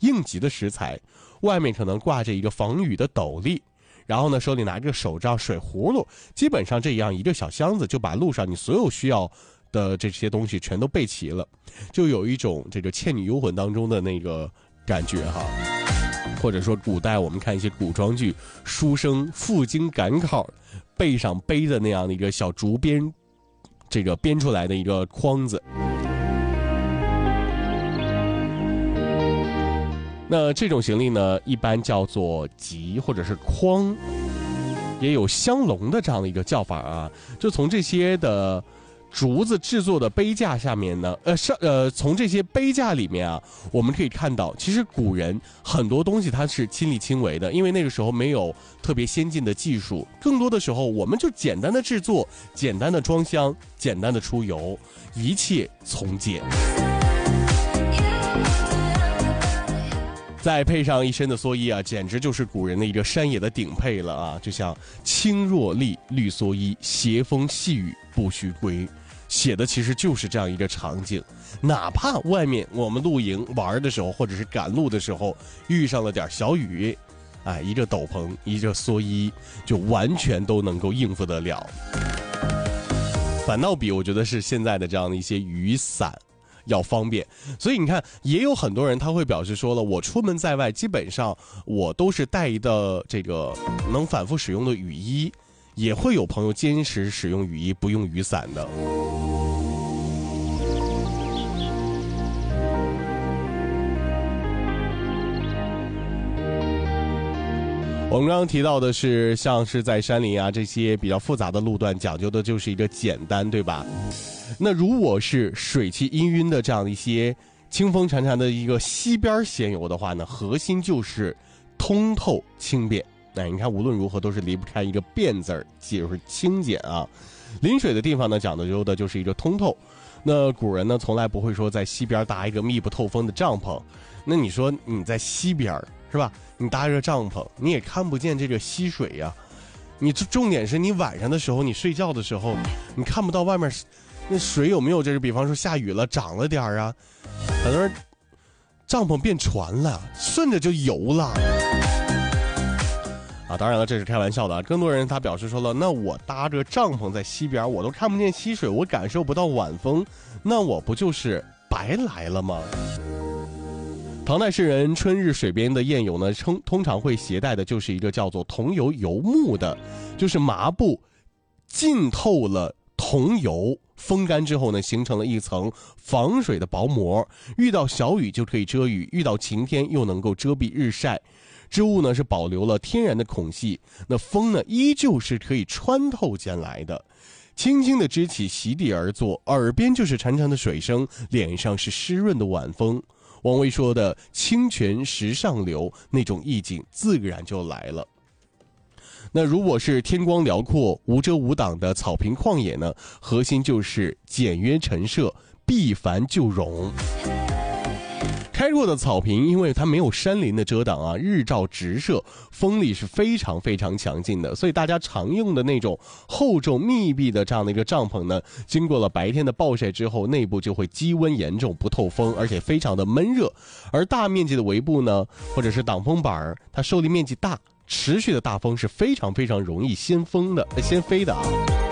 应急的食材，外面可能挂着一个防雨的斗笠，然后呢手里拿着手杖、水葫芦，基本上这样一个小箱子就把路上你所有需要的这些东西全都备齐了，就有一种这个《倩女幽魂》当中的那个感觉哈。或者说古代我们看一些古装剧，书生赴京赶考，背上背的那样的一个小竹编，这个编出来的一个筐子。那这种行李呢，一般叫做笈或者是筐，也有香笼的这样的一个叫法啊。就从这些的竹子制作的杯架下面呢，从这些杯架里面啊，我们可以看到，其实古人很多东西它是亲力亲为的，因为那个时候没有特别先进的技术，更多的时候我们就简单的制作、简单的装箱、简单的出游，一切从简。再配上一身的蓑衣啊，简直就是古人的一个山野的顶配了啊！就像青若笠，绿蓑衣，斜风细雨不须归，写的其实就是这样一个场景。哪怕外面我们露营玩的时候，或者是赶路的时候遇上了点小雨，一个斗篷，一个蓑衣，就完全都能够应付得了。反倒比我觉得是现在的这样的一些雨伞要方便。所以你看，也有很多人他会表示说了，我出门在外基本上我都是带的这个能反复使用的雨衣，也会有朋友坚持使用雨衣不用雨伞的。我们刚刚提到的是像是在山林啊这些比较复杂的路段，讲究的就是一个简单，对吧？那如果是水气氤氲的这样的一些清风潺潺的一个西边闲游的话呢，核心就是通透轻便。你看无论如何都是离不开一个便字儿，就是清简啊。临水的地方呢，讲究的就是一个通透。那古人呢从来不会说在西边搭一个密不透风的帐篷，那你说你在西边是吧，你搭着帐篷你也看不见这个溪水呀。你重点是你晚上的时候，你睡觉的时候你看不到外面那水有没有，就是比方说下雨了涨了点啊，很多人帐篷变船了，顺着就游了啊。当然了，这是开玩笑的啊。更多人他表示说了，那我搭着帐篷在西边，我都看不见溪水，我感受不到晚风，那我不就是白来了吗？唐代诗人春日水边的宴友呢，通常会携带的就是一个叫做桐油油幕的，就是麻布浸透了桐油，风干之后呢，形成了一层防水的薄膜，遇到小雨就可以遮雨，遇到晴天又能够遮蔽日晒。织物呢是保留了天然的孔隙，那风呢依旧是可以穿透进来的。轻轻的支起席地而坐，耳边就是潺潺的水声，脸上是湿润的晚风。王维说的清泉石上流，那种意境自然就来了。那如果是天光辽阔无遮无挡的草坪旷野呢，核心就是简约陈设，避繁就容。开阔的草坪因为它没有山林的遮挡啊，日照直射，风力是非常非常强劲的，所以大家常用的那种厚重密闭的这样的一个帐篷呢，经过了白天的暴晒之后，内部就会积温严重，不透风，而且非常的闷热。而大面积的围布呢，或者是挡风板，它受力面积大，持续的大风是非常非常容易掀飞的啊。